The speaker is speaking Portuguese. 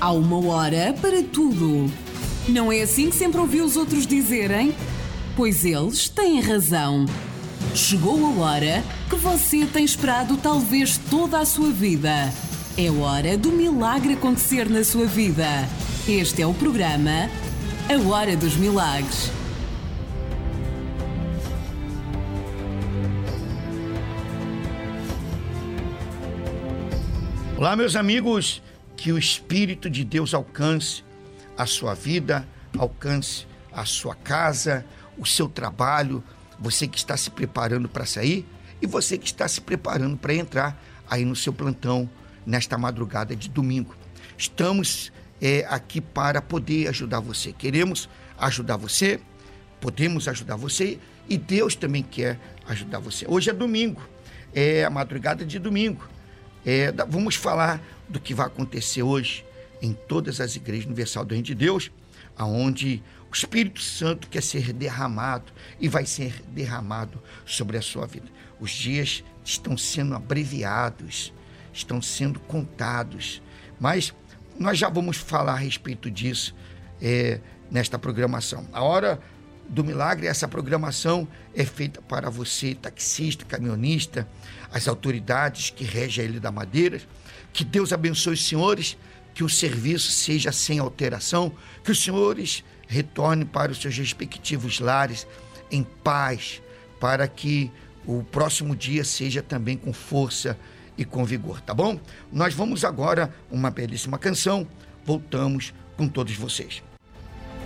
Há uma hora para tudo. Não é assim que sempre ouvi os outros dizerem? Pois eles têm razão. Chegou a hora que você tem esperado talvez toda a sua vida. É hora do milagre acontecer na sua vida. Este é o programa A Hora dos Milagres. Olá, meus amigos, que o Espírito de Deus alcance a sua vida, alcance a sua casa, o seu trabalho, você que está se preparando para sair e você que está se preparando para entrar aí no seu plantão nesta madrugada de domingo. Estamos aqui para poder ajudar você. Queremos ajudar você, podemos ajudar você e Deus também quer ajudar você. Hoje é domingo, é a madrugada de domingo. Vamos falar do que vai acontecer hoje em todas as igrejas universal do Reino de Deus, aonde o Espírito Santo quer ser derramado e vai ser derramado sobre a sua vida. Os dias estão sendo abreviados, estão sendo contados, mas nós já vamos falar a respeito disso nesta programação. A Hora do Milagre, essa programação é feita para você, taxista, caminhonista, as autoridades que regem a Ilha da Madeira. Que Deus abençoe os senhores, que o serviço seja sem alteração, que os senhores retornem para os seus respectivos lares em paz, para que o próximo dia seja também com força e com vigor, tá bom? Nós vamos agora uma belíssima canção, voltamos com todos vocês.